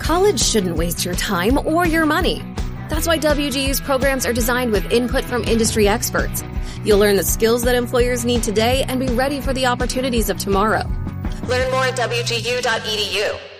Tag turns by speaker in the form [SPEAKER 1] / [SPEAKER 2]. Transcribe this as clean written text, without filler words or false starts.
[SPEAKER 1] College shouldn't waste your time or your money. That's why WGU's programs are designed with input from industry experts. You'll learn the skills that employers need today and be ready for the opportunities of tomorrow. Learn more at WGU.edu.